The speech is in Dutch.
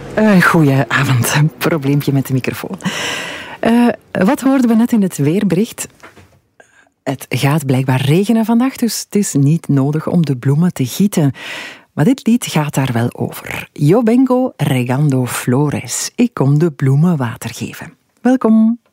Goedenavond. Probleempje met de microfoon. Wat hoorden we net in het weerbericht? Het gaat blijkbaar regenen vandaag, dus het is niet nodig om de bloemen te gieten. Maar dit lied gaat daar wel over. Yo vengo regando flores. Ik kom de bloemen water geven. Welkom.